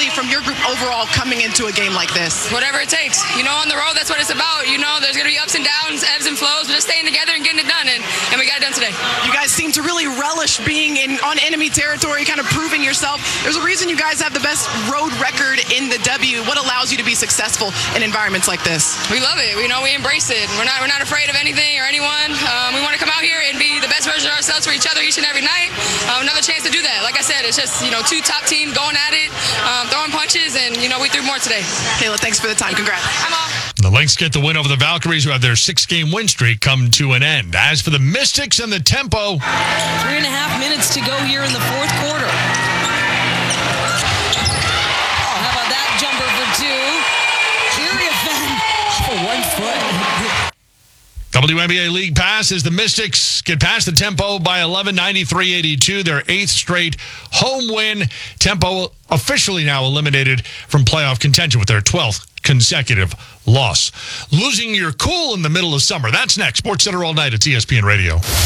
mentality from your group overall coming into a game like this? Whatever it takes. On the road, that's what it's about. There's going to be ups and downs, ebbs and flows, but just staying together and getting it done, and we got it done today. You guys seem to really relish being on enemy territory, kind of proving yourself. There's a reason you guys have the best road record in the W. What allows you to be successful in environments like this? We love it. We embrace it. We're not afraid of anything or anyone. We want to come out here and be the best version of ourselves for each other each and every night. Another chance to do that. Like I said, it's just two top teams going at it, throwing punches, and we threw more today. Kayla, thanks for the time. Congrats. I'm off. The Lynx get the win over the Valkyries, who have their 6-game win streak come to an end. As for the Mystics and the tempo, 3.5 minutes to go here in the fourth quarter. Oh, how about that jumper for two? For 1 foot. WNBA League Pass as the Mystics get past the Tempo by 11, 93-82, their 8th straight home win. Tempo officially now eliminated from playoff contention with their 12th consecutive loss. Losing your cool in the middle of summer. That's next. SportsCenter all night at ESPN Radio.